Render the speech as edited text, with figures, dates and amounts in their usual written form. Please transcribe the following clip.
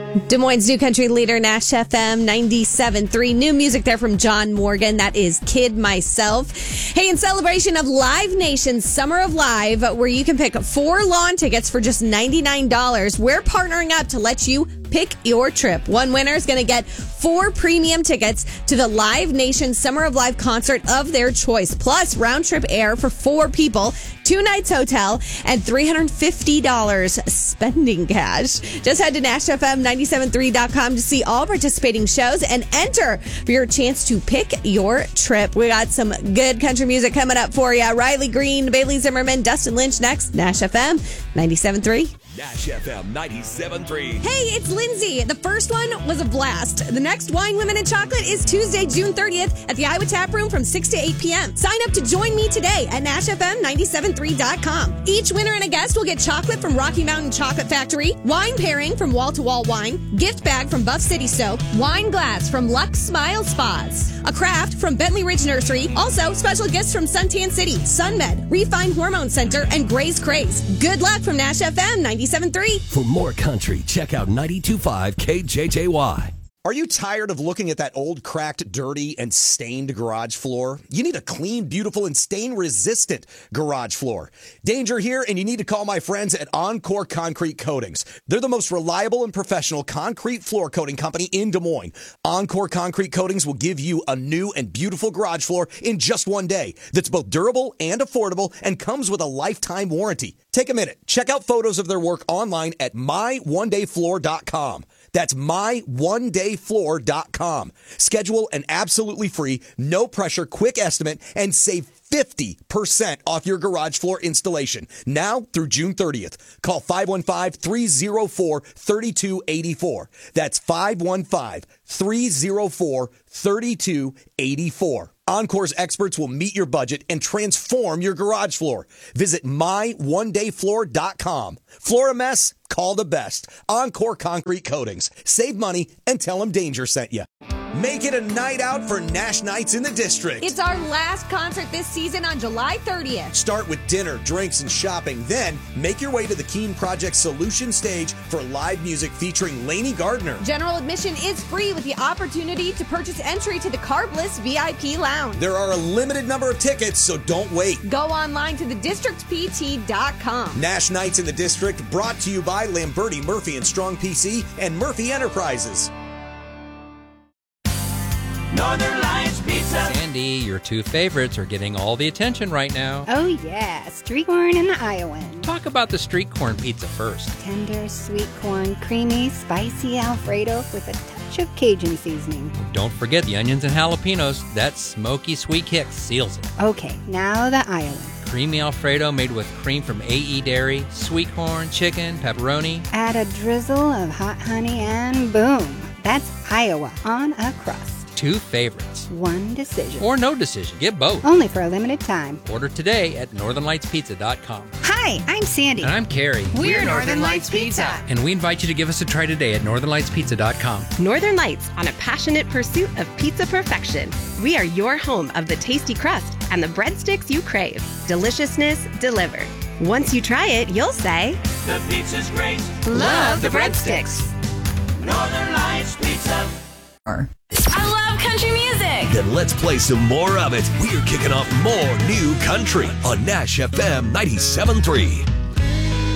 Des Moines' new country leader, Nash FM 97.3. New music there from John Morgan. That is Kid Myself. Hey, in celebration of Live Nation's Summer of Live, where you can pick 4 lawn tickets for just $99, we're partnering up to let you pick your trip. One winner is going to get 4 premium tickets to the Live Nation Summer of Live concert of their choice, plus round-trip air for 4 people, 2 nights hotel, and $350 spending cash. Just head to NashFM973.com to see all participating shows and enter for your chance to pick your trip. We got some good country music coming up for you. Riley Green, Bailey Zimmerman, Dustin Lynch next. Nash FM 97.3. Nash FM 97.3. Hey, it's Lindsay. The first one was a blast. The next Wine, Women, and Chocolate is Tuesday, June 30th at the Iowa Tap Room from 6 to 8 p.m. Sign up to join me today at NashFM973.com. Each winner and a guest will get chocolate from Rocky Mountain Chocolate Factory, wine pairing from Wall to Wall Wine, gift bag from Buff City Soap, wine glass from Lux Smile Spas, a craft from Bentley Ridge Nursery, also special gifts from Suntan City, SunMed, Refined Hormone Center, and Gray's Craze. Good luck from Nash FM 97.3. For more country, check out 92.5 KJJY. Are you tired of looking at that old, cracked, dirty, and stained garage floor? You need a clean, beautiful, and stain-resistant garage floor. Danger here, and you need to call my friends at Encore Concrete Coatings. They're the most reliable and professional concrete floor coating company in Des Moines. Encore Concrete Coatings will give you a new and beautiful garage floor in just one day that's both durable and affordable and comes with a lifetime warranty. Take a minute. Check out photos of their work online at myonedayfloor.com. That's myonedayfloor.com. Schedule an absolutely free, no-pressure, quick estimate and save 50% off your garage floor installation now through June 30th. Call 515-304-3284. That's 515-304-3284. Encore's experts will meet your budget and transform your garage floor. Visit myonedayfloor.com. Floor a mess? Call the best. Encore Concrete Coatings. Save money and tell them Danger sent you. Make it a night out for Nash Nights in the District. It's our last concert this season on July 30th. Start with dinner, drinks, and shopping. Then make your way to the Keen Project Solution Stage for live music featuring Lainey Gardner. General admission is free with the opportunity to purchase entry to the Carb Bliss VIP Lounge. There are a limited number of tickets, so don't wait. Go online to thedistrictpt.com. Nash Nights in the District, brought to you by Lamberti, Murphy and Strong PC, and Murphy Enterprises. Northern Lights Pizza. Sandy, your 2 favorites are getting all the attention right now. Oh yeah, street corn and the Iowan. Talk about the street corn pizza first. Tender, sweet corn, creamy, spicy Alfredo with a touch of Cajun seasoning. Don't forget the onions and jalapenos. That smoky sweet kick seals it. Okay, now the Iowan. Creamy Alfredo made with cream from AE Dairy, sweet corn, chicken, pepperoni. Add a drizzle of hot honey and boom. That's Iowa on a crust. 2 favorites. 1 decision. Or no decision. Get both. Only for a limited time. Order today at northernlightspizza.com. Hi, I'm Sandy. And I'm Carrie. We're Northern Lights Pizza. And we invite you to give us a try today at northernlightspizza.com. Northern Lights, on a passionate pursuit of pizza perfection. We are your home of the tasty crust and the breadsticks you crave. Deliciousness delivered. Once you try it, you'll say, The pizza's great. love the breadsticks. Northern Lights Pizza. I love country music. Then let's play some more of it. We're kicking off more new country on Nash FM 97.3.